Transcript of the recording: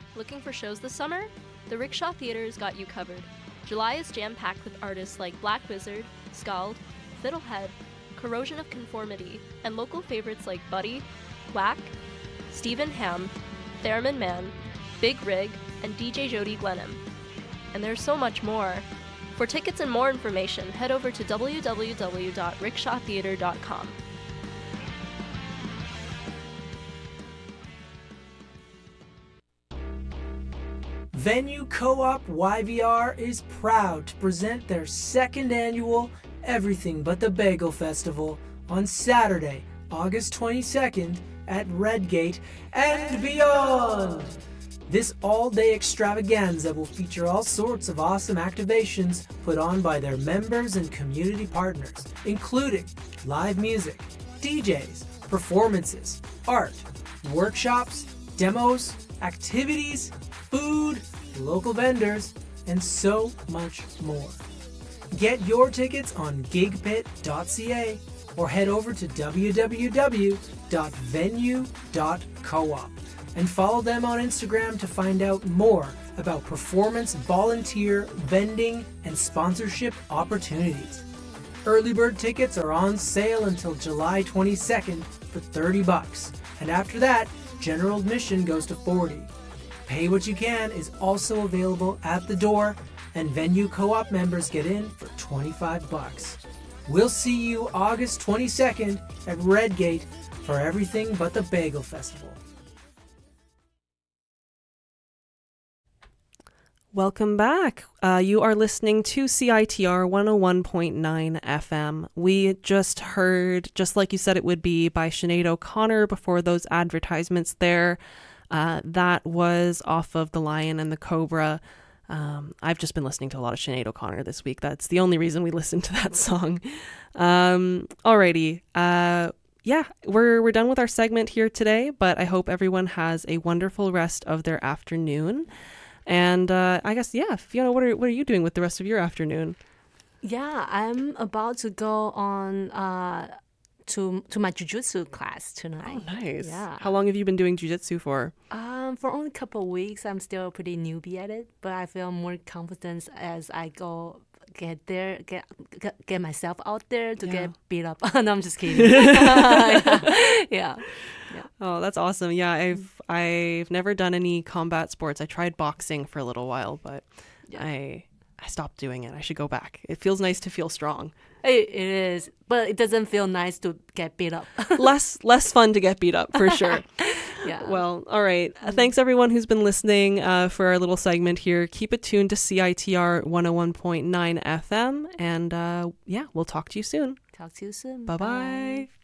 Looking for shows this summer? The Rickshaw Theater's got you covered. July is jam-packed with artists like Black Wizard, Scald, Fiddlehead, Corrosion of Conformity, and local favorites like Buddy, Whack, Stephen Ham, Theremin Man, Big Rig, and DJ Jody Glenham. And there's so much more. For tickets and more information, head over to www.rickshawtheater.com. Venue Co-op YVR is proud to present their second annual Everything But the Bagel Festival on Saturday, August 22nd at Redgate and beyond. This all-day extravaganza will feature all sorts of awesome activations put on by their members and community partners, including live music, DJs, performances, art, workshops, demos, activities, food, local vendors, and so much more. Get your tickets on gigpit.ca or head over to www.venue.coop and follow them on Instagram to find out more about performance, volunteer, vending, and sponsorship opportunities. Early bird tickets are on sale until July 22nd for $30, and after that, general admission goes to $40. Pay What You Can is also available at the door, and Venue Co-op members get in for $25. We'll see you August 22nd at Redgate for Everything But the Bagel Festival. Welcome back. You are listening to CITR 101.9 FM. We just heard, just like you said it would be, by Sinead O'Connor before those advertisements there. That was off of The Lion and the Cobra. I've just been listening to a lot of Sinead O'Connor this week. That's the only reason we listened to that song. Alrighty. Yeah, we're done with our segment here today, but I hope everyone has a wonderful rest of their afternoon. And I guess, yeah, Fiona, what are you doing with the rest of your afternoon? Yeah, I'm about to go on to my jiu-jitsu class tonight. Oh, nice. Yeah. How long have you been doing jiu-jitsu for? For only a couple of weeks. I'm still pretty newbie at it, but I feel more confidence as I get myself out there to get beat up. No, I'm just kidding. Yeah. Oh, that's awesome. Yeah, I've never done any combat sports. I tried boxing for a little while, but I stopped doing it. I should go back. It feels nice to feel strong. It is, but it doesn't feel nice to get beat up. less fun to get beat up, for sure. Yeah. Well, all right. Thanks, everyone who's been listening for our little segment here. Keep it tuned to CITR 101.9 FM. And yeah, we'll talk to you soon. Talk to you soon. Bye-bye. Bye.